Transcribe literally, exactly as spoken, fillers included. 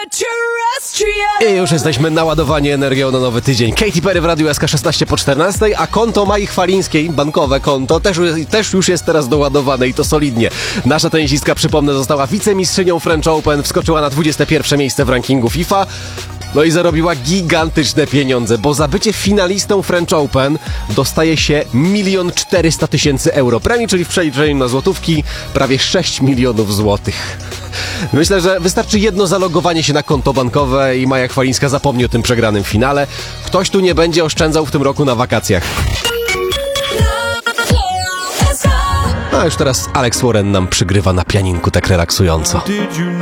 I już jesteśmy naładowani energią na nowy tydzień. Katy Perry w Radiu S K szesnaście po czternastej, a konto Mai Chwalińskiej, bankowe konto, też, też już jest teraz doładowane i to solidnie. Nasza tenisistka, przypomnę, została wicemistrzynią French Open, wskoczyła na dwudzieste pierwsze miejsce w rankingu FIFA. No i zarobiła gigantyczne pieniądze, bo za bycie finalistą French Open dostaje się milion czterysta tysięcy euro premii, czyli w przeliczeniu na złotówki prawie sześć milionów złotych. Myślę, że wystarczy jedno zalogowanie się na konto bankowe i Maja Chwalińska zapomni o tym przegranym finale. Ktoś tu nie będzie oszczędzał w tym roku na wakacjach. A już teraz Alex Warren nam przygrywa na pianinku tak relaksująco.